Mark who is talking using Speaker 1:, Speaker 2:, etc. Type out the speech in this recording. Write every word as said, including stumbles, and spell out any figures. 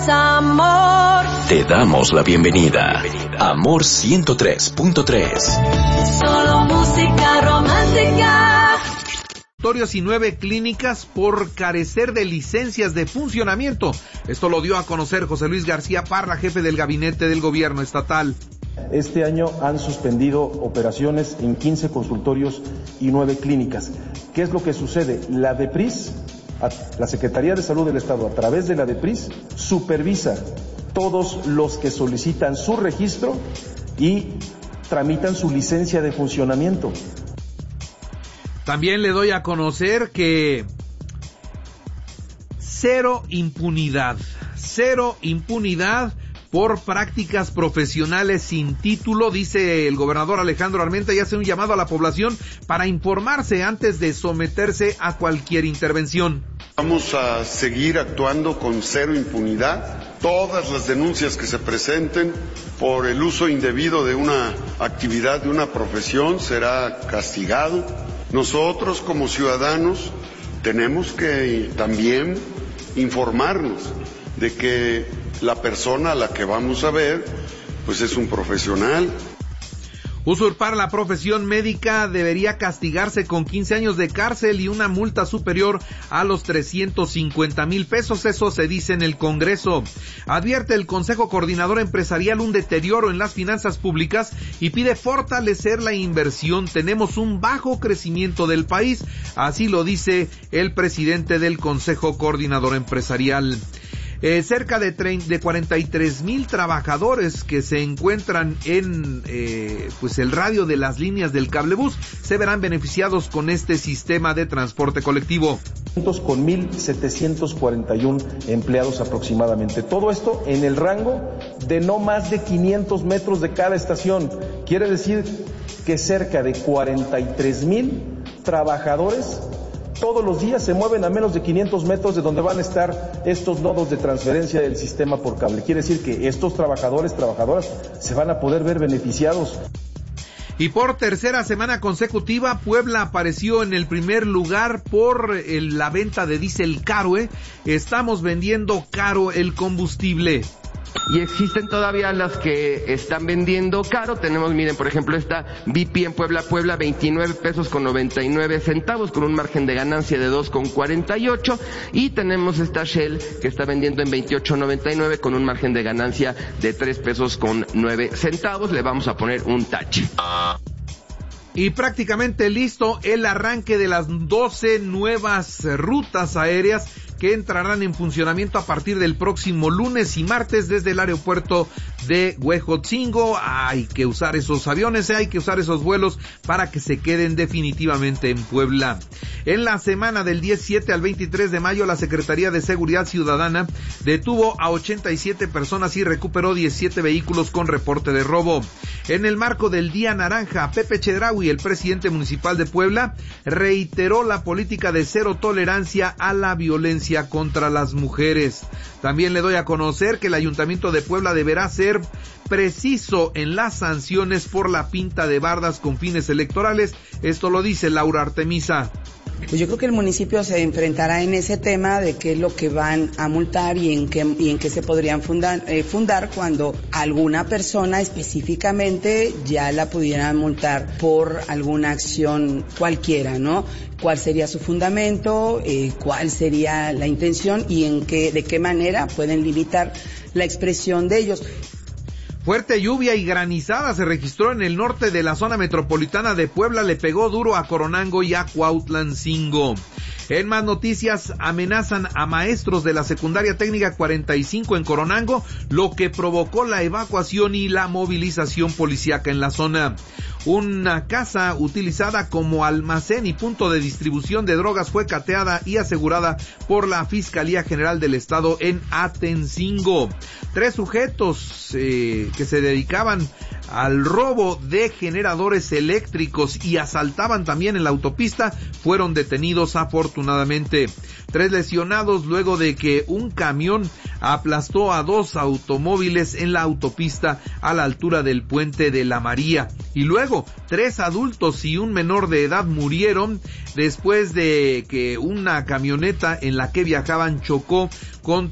Speaker 1: Amor.
Speaker 2: Te damos la bienvenida. Amor ciento tres punto tres.
Speaker 1: Solo música romántica.
Speaker 3: Y nueve clínicas por carecer de licencias de funcionamiento. Esto lo dio a conocer José Luis García Parra, jefe del gabinete del gobierno estatal.
Speaker 4: Este año han suspendido operaciones en quince consultorios y nueve clínicas. ¿Qué es lo que sucede? La DEPRIS, la Secretaría de Salud del Estado, a través de la DEPRIS, supervisa todos los que solicitan su registro y tramitan su licencia de funcionamiento.
Speaker 3: También le doy a conocer que cero impunidad, cero impunidad por prácticas profesionales sin título, dice el gobernador Alejandro Armenta, y hace un llamado a la población para informarse antes de someterse a cualquier intervención.
Speaker 5: Vamos a seguir actuando con cero impunidad. Todas las denuncias que se presenten por el uso indebido de una actividad, de una profesión, será castigado. Nosotros como ciudadanos tenemos que también informarnos de que la persona a la que vamos a ver, pues es un profesional.
Speaker 3: Usurpar la profesión médica debería castigarse con quince años de cárcel y una multa superior a los trescientos cincuenta mil pesos, eso se dice en el Congreso. Advierte el Consejo Coordinador Empresarial un deterioro en las finanzas públicas y pide fortalecer la inversión. Tenemos un bajo crecimiento del país, así lo dice el presidente del Consejo Coordinador Empresarial. Eh, cerca de, de cuarenta y tres mil trabajadores que se encuentran en eh, pues el radio de las líneas del cablebús se verán beneficiados con este sistema de transporte colectivo.
Speaker 4: Con mil setecientos cuarenta y uno empleados aproximadamente. Todo esto en el rango de no más de quinientos metros de cada estación. Quiere decir que cerca de cuarenta y tres mil trabajadores todos los días se mueven a menos de quinientos metros de donde van a estar estos nodos de transferencia del sistema por cable. Quiere decir que estos trabajadores, trabajadoras, se van a poder ver beneficiados.
Speaker 3: Y por tercera semana consecutiva, Puebla apareció en el primer lugar por el, la venta de diésel caro, ¿eh? Estamos vendiendo caro el combustible.
Speaker 6: Y existen todavía las que están vendiendo caro. Tenemos, miren, por ejemplo, esta B P en Puebla, Puebla, veintinueve pesos con noventa y nueve centavos, con un margen de ganancia de dos con cuarenta y ocho. Y tenemos esta Shell que está vendiendo en veintiocho noventa y nueve con un margen de ganancia de tres pesos con nueve centavos. Le vamos a poner un tache.
Speaker 3: Y prácticamente listo el arranque de las doce nuevas rutas aéreas que entrarán en funcionamiento a partir del próximo lunes y martes desde el aeropuerto de Huejotzingo. Hay que usar esos aviones, hay que usar esos vuelos para que se queden definitivamente en Puebla. En la semana del diecisiete al veintitrés de mayo, la Secretaría de Seguridad Ciudadana detuvo a ochenta y siete personas y recuperó diecisiete vehículos con reporte de robo. En el marco del Día Naranja, Pepe Chedraui, el presidente municipal de Puebla, reiteró la política de cero tolerancia a la violencia contra las mujeres. También le doy a conocer que el Ayuntamiento de Puebla deberá ser preciso en las sanciones por la pinta de bardas con fines electorales. Esto lo dice Laura Artemisa.
Speaker 7: Pues yo creo que el municipio se enfrentará en ese tema de qué es lo que van a multar y en qué, y en qué se podrían fundar, eh, fundar cuando alguna persona específicamente ya la pudieran multar por alguna acción cualquiera, ¿no? ¿Cuál sería su fundamento? Eh, ¿Cuál sería la intención? Y en qué, de qué manera pueden limitar la expresión de ellos.
Speaker 3: Fuerte lluvia y granizada se registró en el norte de la zona metropolitana de Puebla, le pegó duro a Coronango y a Cuautlancingo. En más noticias, amenazan a maestros de la secundaria técnica cuarenta y cinco en Coronango, lo que provocó la evacuación y la movilización policíaca en la zona. Una casa utilizada como almacén y punto de distribución de drogas fue cateada y asegurada por la Fiscalía General del Estado en Atencingo. Tres sujetos eh, que se dedicaban al robo de generadores eléctricos y asaltaban también en la autopista fueron detenidos afortunadamente. Tres lesionados luego de que un camión aplastó a dos automóviles en la autopista a la altura del puente de la María. Y luego, tres adultos y un menor de edad murieron después de que una camioneta en la que viajaban chocó con